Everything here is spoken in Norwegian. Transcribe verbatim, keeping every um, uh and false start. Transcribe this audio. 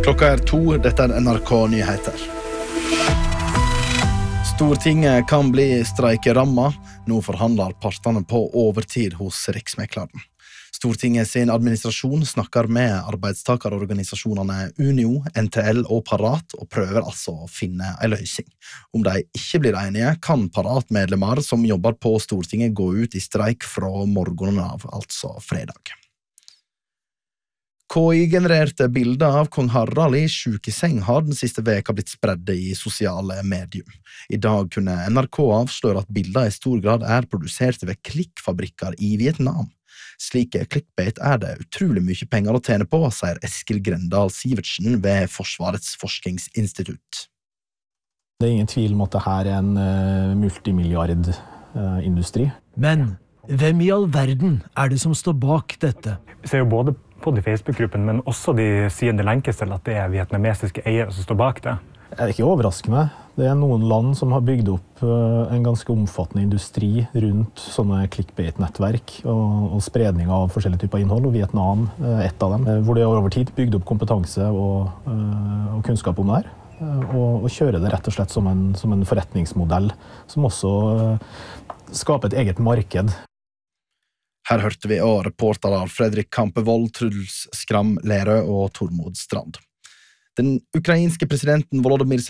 Klokka er to, dette er N R K Nyheter. Stortinget kan bli streikeramma. Nå forhandler partene på overtid hos Riksmekleren. Stortinget sin administrasjon snakker med arbeidstakerorganisasjonene Unio, N T L og Parat og prøver altså å finne en løsning. Om de ikke blir enige, kan Parat-medlemmer som jobber på Stortinget gå ut i streik fra morgenen av, altså fredag. K I-genererte bilder av kong Harald i sjukeseng har den siste veka blitt spredde i sosiale medier. I dag kunne N R K avsløre at bilder i stor grad er produsert ved klikkfabrikker i Vietnam. Slike clickbait er det utrolig mye penger å tjene på, sier Eskil Grendal Sivertsen ved Forsvarets forskningsinstitutt. Det er ingen tvil om at dette er en uh, multimilliardindustri. Uh, Men hvem i all verden er det som står bak dette? Vi ser jo både på de Facebook-gruppen, men også de sier det lenkes til at det er vietnamesiske eiere som står bak det. Det er ikke overraskende. Det er noen land som har bygd opp en ganske omfattende industri rundt sånne clickbait-nettverk og, og spredning av forskjellige typer innhold, og Vietnam er ett av dem, hvor de har over tid bygd opp kompetanse og, og kunnskap om det her, og, og kjører det rett og slett som en, som en forretningsmodell, som også skaper et eget marked. Her hørte vi også reportere Fredrik Kampevold, Truls Skram Lerø og Tormod Strand. Den ukrainske presidenten Volodymyr